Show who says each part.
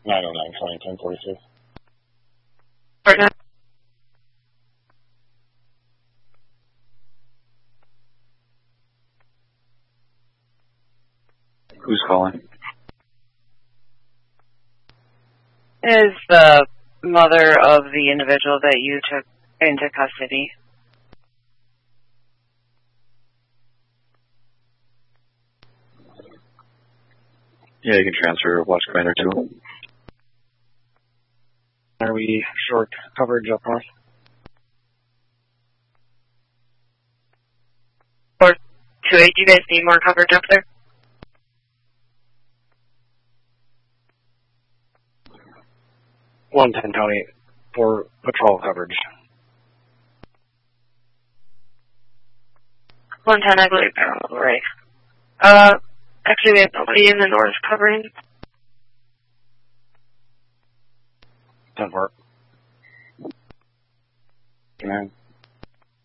Speaker 1: 909 County 1042.
Speaker 2: Right now.
Speaker 3: Who's calling?
Speaker 2: Is the mother of the individual that you took into custody.
Speaker 3: Yeah, you can transfer Watch Commander 2.
Speaker 1: Are we short coverage up north?
Speaker 2: Or 2-8, do you guys need more coverage up there?
Speaker 1: One 10 County for patrol coverage.
Speaker 2: 110, I believe they're all right. Actually, we have nobody in the north covering.
Speaker 1: 10-4. Command.